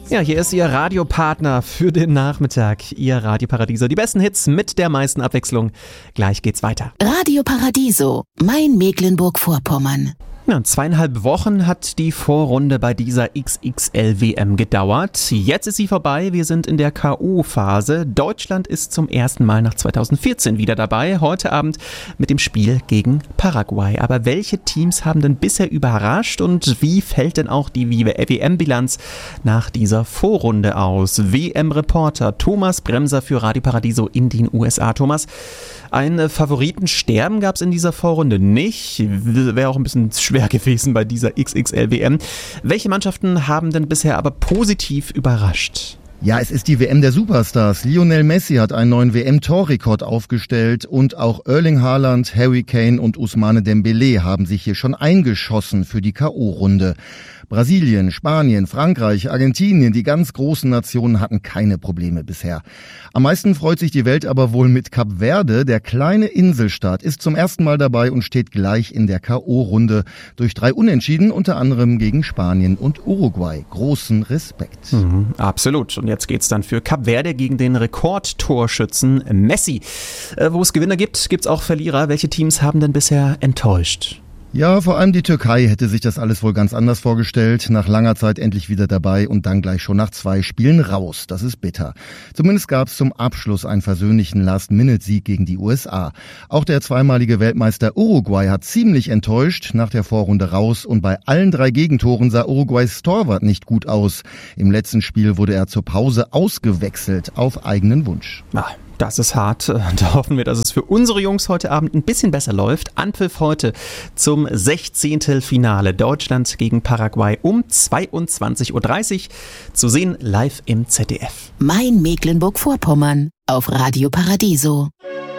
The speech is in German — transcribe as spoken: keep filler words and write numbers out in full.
Ja, hier ist Ihr Radiopartner für den Nachmittag, Ihr Radio Paradiso. Die besten Hits mit der meisten Abwechslung. Gleich geht's weiter. Radio Paradiso, mein Mecklenburg-Vorpommern. Ja, zweieinhalb Wochen hat die Vorrunde bei dieser X X L W M gedauert. Jetzt ist sie vorbei. Wir sind in der K O-Phase. Deutschland ist zum ersten Mal nach zweitausendvierzehn wieder dabei. Heute Abend mit dem Spiel gegen Paraguay. Aber welche Teams haben denn bisher überrascht und wie fällt denn auch die W M-Bilanz nach dieser Vorrunde aus? W M-Reporter Thomas Bremser für Radio Paradiso in den U S A. Thomas, ein Favoritensterben gab es in dieser Vorrunde nicht. Wäre auch ein bisschen schwer gewesen bei dieser X X L W M. Welche Mannschaften haben denn bisher aber positiv überrascht? Ja, es ist die W M der Superstars. Lionel Messi hat einen neuen W M-Torrekord aufgestellt und auch Erling Haaland, Harry Kane und Ousmane Dembélé haben sich hier schon eingeschossen für die K O-Runde. Brasilien, Spanien, Frankreich, Argentinien, die ganz großen Nationen hatten keine Probleme bisher. Am meisten freut sich die Welt aber wohl mit Kap Verde. Der kleine Inselstaat ist zum ersten Mal dabei und steht gleich in der K O-Runde. Durch drei Unentschieden, unter anderem gegen Spanien und Uruguay. Großen Respekt. Mhm, absolut. Und jetzt geht's dann für Kap Verde gegen den Rekordtorschützen Messi. Äh, wo es Gewinner gibt, gibt's auch Verlierer. Welche Teams haben denn bisher enttäuscht? Ja, vor allem die Türkei hätte sich das alles wohl ganz anders vorgestellt. Nach langer Zeit endlich wieder dabei und dann gleich schon nach zwei Spielen raus. Das ist bitter. Zumindest gab es zum Abschluss einen versöhnlichen Last-Minute-Sieg gegen die U S A. Auch der zweimalige Weltmeister Uruguay hat ziemlich enttäuscht, nach der Vorrunde raus. Und bei allen drei Gegentoren sah Uruguays Torwart nicht gut aus. Im letzten Spiel wurde er zur Pause ausgewechselt, auf eigenen Wunsch. Ah. Das ist hart. Da hoffen wir, dass es für unsere Jungs heute Abend ein bisschen besser läuft. Anpfiff heute zum sechzehnten Finale Deutschland gegen Paraguay um zweiundzwanzig Uhr dreißig. Zu sehen live im Z D F. Mein Mecklenburg-Vorpommern auf Radio Paradiso.